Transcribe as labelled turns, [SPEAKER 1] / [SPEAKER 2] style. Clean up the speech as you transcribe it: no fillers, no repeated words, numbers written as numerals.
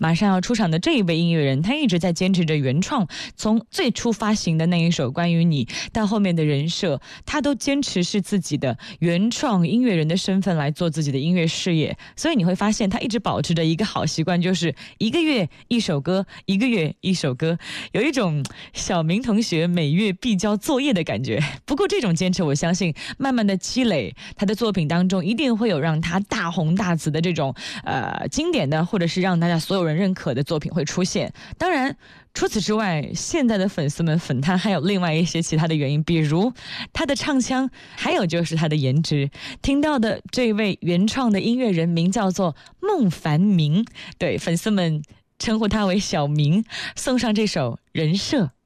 [SPEAKER 1] 马上要出场的这一位音乐人，他一直在坚持着原创，从最初发行的那一首关于你到后面的人设，他都坚持是自己的原创音乐人的身份来做自己的音乐事业。所以你会发现他一直保持着一个好习惯，就是一个月一首歌，一个月一首歌，有一种小明同学每月必交作业的感觉。不过这种坚持，我相信慢慢的积累，他的作品当中一定会有让他大红大紫的这种经典的，或者是让大家所有人认可的作品会出现。当然除此之外，现在的粉丝们粉他还有另外一些其他的原因，比如他的唱腔，还有就是他的颜值。听到的这位原创的音乐人名叫做孟凡明，对，粉丝们称呼他为小明，送上这首人设。